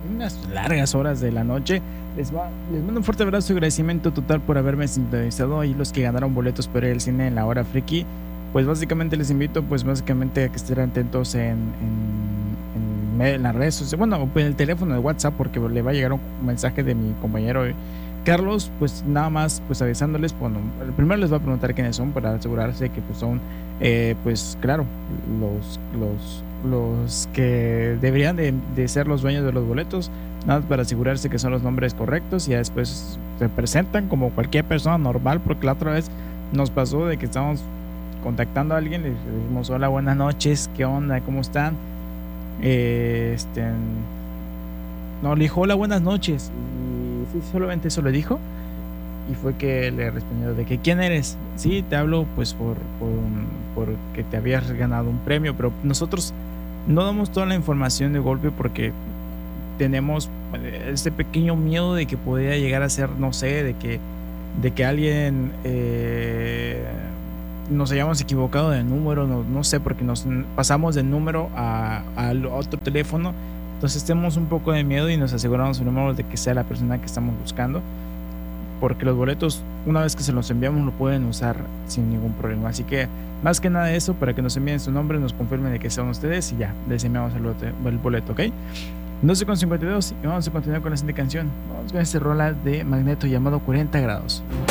unas largas horas de la noche. Les mando un fuerte abrazo y agradecimiento total por haberme sintonizado. Y los que ganaron boletos para ir al cine en la hora friki, pues básicamente les invito pues básicamente a que estén atentos en las redes sociales, bueno, en el teléfono de WhatsApp, porque le va a llegar un mensaje de mi compañero Carlos, pues nada más pues avisándoles. Bueno, primero les va a preguntar quiénes son para asegurarse que pues son pues claro, los que deberían de ser los dueños de los boletos, nada más para asegurarse que son los nombres correctos, y ya después se presentan como cualquier persona normal, porque la otra vez nos pasó de que estábamos contactando a alguien, le dijimos hola, buenas noches, ¿qué onda? ¿Cómo están? No, le dijo hola, buenas noches, y sí, solamente eso le dijo, y fue que le respondió de que ¿quién eres? Sí, te hablo pues por que te habías ganado un premio, pero nosotros no damos toda la información de golpe porque tenemos este pequeño miedo de que podría llegar a ser, no sé, de que alguien nos hayamos equivocado de número, no sé, porque nos pasamos de número al otro teléfono. Entonces tenemos un poco de miedo y nos aseguramos primero de que sea la persona que estamos buscando, porque los boletos, una vez que se los enviamos, lo pueden usar sin ningún problema. Así que más que nada eso, para que nos envíen su nombre, nos confirmen de que son ustedes, y ya les enviamos el boleto, ¿ok? 12:52, y vamos a continuar con la siguiente canción. Vamos con esta rola de Magneto llamado 40 grados.